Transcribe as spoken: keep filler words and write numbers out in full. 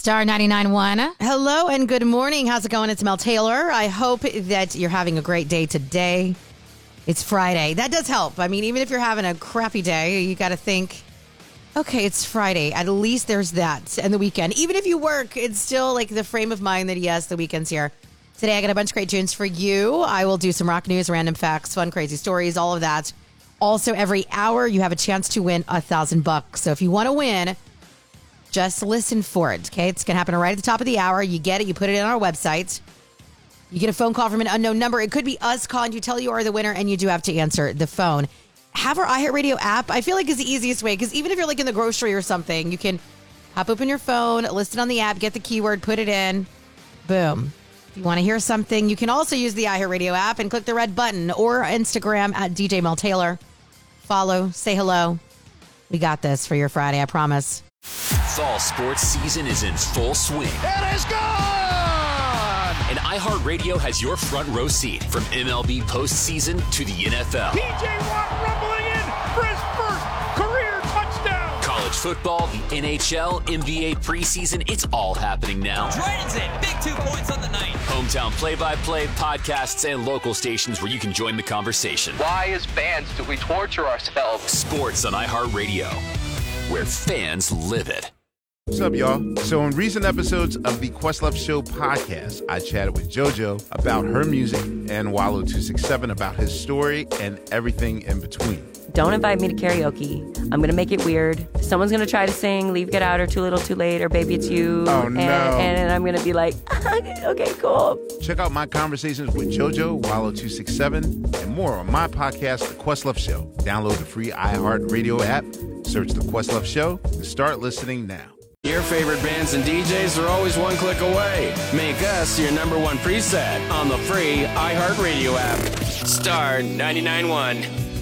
Star ninety-nine point one. Hello and good morning. How's it going? It's Mel Taylor. I hope that you're having a great day today. It's Friday. That does help. I mean, even if you're having a crappy day, you got to think, okay, it's Friday. At least there's that. And the weekend. Even if you work, it's still like the frame of mind that, yes, the weekend's here. Today, I got a bunch of great tunes for you. I will do some rock news, random facts, fun, crazy stories, all of that. Also, every hour, you have a chance to win a thousand bucks. So if you want to win, just listen for it, okay? It's going to happen right at the top of the hour. You get it. You put it in our website. You get a phone call from an unknown number. It could be us calling you, tell you are the winner, and you do have to answer the phone. Have our iHeartRadio app. I feel like is the easiest way, because even if you're like in the grocery or something, you can hop open your phone, listen on the app, get the keyword, put it in. Boom. If you want to hear something, you can also use the iHeartRadio app and click the red button or Instagram at D J Mel Taylor. Follow, say hello. We got this for your Friday, I promise. Fall sports season is in full swing. It is gone! And iHeartRadio has your front row seat from M L B postseason to the N F L. P J Watt rumbling in for his first career touchdown. College football, the N H L, N B A preseason, it's all happening now. Dragons in, big two points on the night. Hometown play-by-play, podcasts, and local stations where you can join the conversation. Why, as fans, do we torture ourselves? Sports on iHeartRadio, where fans live it. What's up, y'all? So in recent episodes of the Questlove Show podcast, I chatted with JoJo about her music and Wallow two sixty-seven about his story and everything in between. Don't invite me to karaoke. I'm going to make it weird. Someone's going to try to sing Leave, Get Out, or Too Little, Too Late, or Baby, It's You. Oh, no. And, and I'm going to be like, okay, cool. Check out my conversations with JoJo, Wallow two sixty-seven, and more on my podcast, The Questlove Show. Download the free iHeartRadio app, search The Questlove Show, and start listening now. Your favorite bands and D Js are always one click away. Make us your number one preset on the free iHeartRadio app. Star ninety-nine point one.